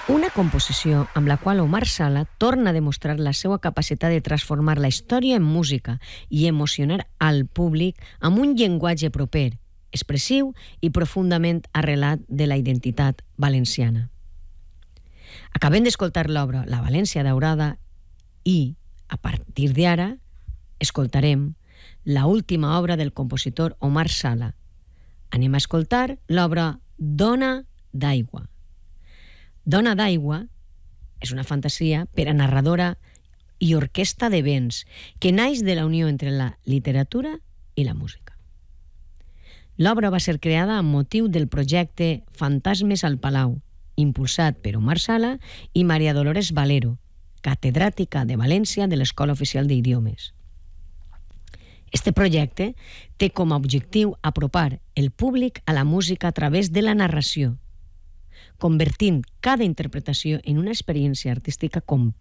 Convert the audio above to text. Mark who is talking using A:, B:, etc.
A: Una composició amb la qual Omar Sala torna a demostrar la seva capacitat de transformar la història en música i emocionar al públic amb un llenguatge proper, expressiu i profundament arrelat de la identitat valenciana. Acabem d'escoltar l'obra La València Daurada i, a partir d'ara, escoltarem la última obra del compositor Omar Sala. Anem a escoltar l'obra Dona d'aigua. Dona d'aigua és una fantasia per a narradora i orquestra de vents que naix de la unió entre la literatura i la música. L'obra va ser creada amb motiu del projecte Fantasmes al Palau, impulsat per Omar Sala i Maria Dolores Valero, catedràtica de València de l'Escola Oficial d'Idiomes. Este projecte té com a objectiu apropar el públic a la música a través de la narració, convertint cada interpretació en una experiència artística completa.